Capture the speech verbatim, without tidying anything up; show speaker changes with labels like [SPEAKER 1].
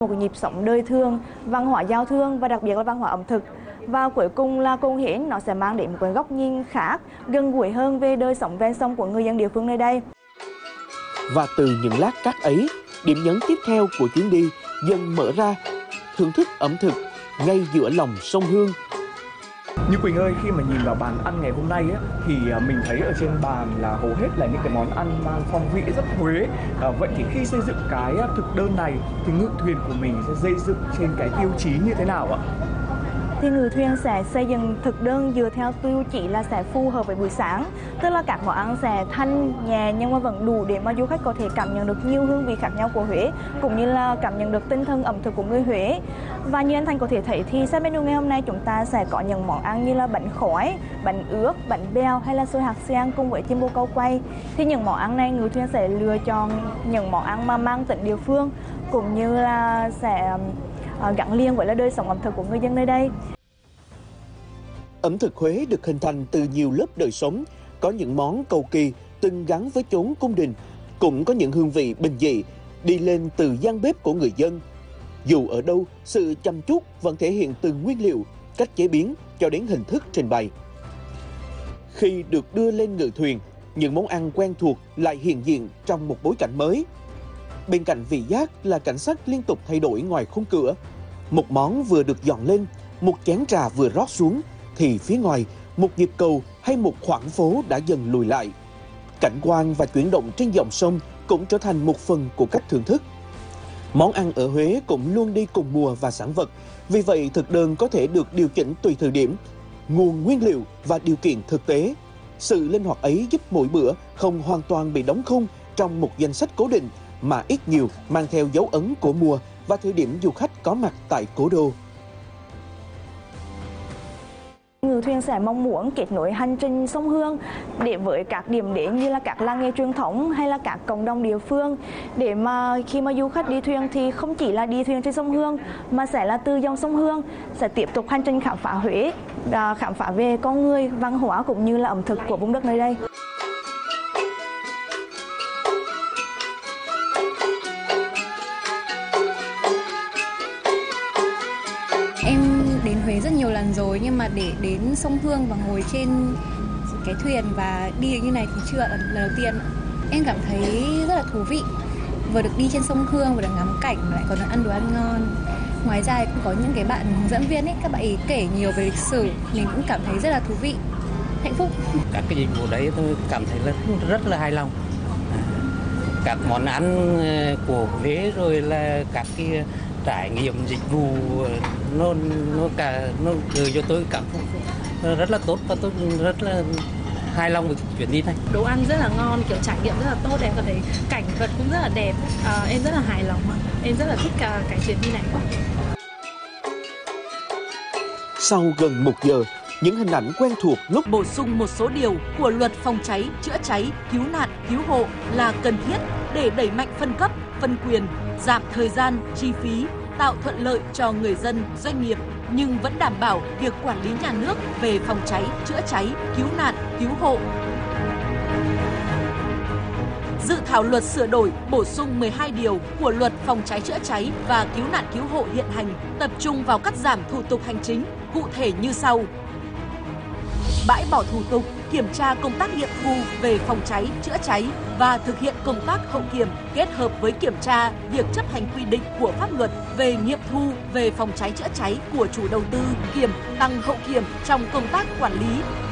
[SPEAKER 1] một nhịp sống đời thường, văn hóa giao thương và đặc biệt là văn hóa ẩm thực. Và cuối cùng là cồn hến nó sẽ mang đến một cái góc nhìn khác, gần gũi hơn về đời sống ven sông của người dân địa phương nơi đây.
[SPEAKER 2] Và từ những lát cát ấy, điểm nhấn tiếp theo của chuyến đi dần mở ra, thưởng thức ẩm thực ngay giữa lòng sông Hương.
[SPEAKER 3] Như Quỳnh ơi, khi mà nhìn vào bàn ăn ngày hôm nay á, thì mình thấy ở trên bàn là hầu hết là những cái món ăn mang phong vị rất Huế. À, vậy thì khi xây dựng cái thực đơn này thì ngự thuyền của mình sẽ xây dựng trên cái tiêu chí như thế nào ạ?
[SPEAKER 1] Thì ngự thuyền sẽ xây dựng thực đơn dựa theo tiêu chí là sẽ phù hợp với buổi sáng, tức là các món ăn sẽ thanh nhẹ nhưng mà vẫn đủ để mà du khách có thể cảm nhận được nhiều hương vị khác nhau của Huế, cũng như là cảm nhận được tinh thần ẩm thực của người Huế. Và như anh Thành có thể thấy thì set menu ngày hôm nay chúng ta sẽ có những món ăn như là bánh khói, bánh ướt, bánh bèo hay là xôi hạt sen cùng với chim bồ câu quay. Thì những món ăn này ngự thuyền sẽ lựa chọn những món ăn mà mang tính địa phương, cũng như là sẽ gắn liền với là đời sống ẩm thực của người dân nơi đây.
[SPEAKER 2] Ẩm thực Huế được hình thành từ nhiều lớp đời sống, có những món cầu kỳ từng gắn với chốn cung đình, cũng có những hương vị bình dị đi lên từ gian bếp của người dân. Dù ở đâu, sự chăm chút vẫn thể hiện từ nguyên liệu, cách chế biến cho đến hình thức trình bày. Khi được đưa lên ngự thuyền, những món ăn quen thuộc lại hiện diện trong một bối cảnh mới. Bên cạnh vị giác là cảnh sắc liên tục thay đổi ngoài khung cửa. Một món vừa được dọn lên, một chén trà vừa rót xuống, thì phía ngoài, một nhịp cầu hay một khoảng phố đã dần lùi lại. Cảnh quan và chuyển động trên dòng sông cũng trở thành một phần của cách thưởng thức. Món ăn ở Huế cũng luôn đi cùng mùa và sản vật, vì vậy thực đơn có thể được điều chỉnh tùy thời điểm, nguồn nguyên liệu và điều kiện thực tế. Sự linh hoạt ấy giúp mỗi bữa không hoàn toàn bị đóng khung trong một danh sách cố định, mà ít nhiều mang theo dấu ấn của mùa và thời điểm du khách có mặt tại cố đô.
[SPEAKER 1] Ngự thuyền sẽ mong muốn kết nối hành trình sông Hương để với các điểm đến như là các làng nghề truyền thống hay là các cộng đồng địa phương, để mà khi mà du khách đi thuyền thì không chỉ là đi thuyền trên sông Hương mà sẽ là từ dòng sông Hương sẽ tiếp tục hành trình khám phá Huế, khám phá về con người, văn hóa cũng như là ẩm thực của vùng đất nơi đây.
[SPEAKER 4] Huế rất nhiều lần rồi, nhưng mà để đến sông Hương và ngồi trên cái thuyền và đi như này thì chưa là lần đầu tiên. Em cảm thấy rất là thú vị, vừa được đi trên sông Hương vừa được ngắm cảnh mà lại còn được ăn đồ ăn ngon. Ngoài ra cũng có những cái bạn hướng dẫn viên ấy, các bạn ấy kể nhiều về lịch sử, mình cũng cảm thấy rất là thú vị, hạnh phúc.
[SPEAKER 5] Các cái dịch vụ đấy tôi cảm thấy rất, rất là hài lòng. Các món ăn của Huế rồi là các cái trải nghiệm dịch vụ nó nó cả nó gửi cho tôi cảm xúc rất là tốt và tôi rất là hài lòng với chuyến đi này.
[SPEAKER 6] Đồ ăn rất là ngon, kiểu trải nghiệm rất là tốt, em có thấy cảnh vật cũng rất là đẹp, à, em rất là hài lòng, em rất là thích cả cái chuyến đi này.
[SPEAKER 2] Sau gần một giờ, những hình ảnh quen thuộc lúc
[SPEAKER 7] bổ sung một số điều của luật phòng cháy, chữa cháy, cứu nạn, cứu hộ là cần thiết để đẩy mạnh phân cấp, phân quyền, giảm thời gian, chi phí, tạo thuận lợi cho người dân, doanh nghiệp, nhưng vẫn đảm bảo việc quản lý nhà nước về phòng cháy, chữa cháy, cứu nạn, cứu hộ. Dự thảo luật sửa đổi, bổ sung mười hai điều của luật phòng cháy chữa cháy và cứu nạn cứu hộ hiện hành, tập trung vào cắt giảm thủ tục hành chính, cụ thể như sau. Bãi bỏ thủ tục, kiểm tra công tác nghiệm thu về phòng cháy, chữa cháy và thực hiện công tác hậu kiểm kết hợp với kiểm tra việc chấp hành quy định của pháp luật về nghiệm thu về phòng cháy chữa cháy của chủ đầu tư, kiểm tăng hậu kiểm trong công tác quản lý,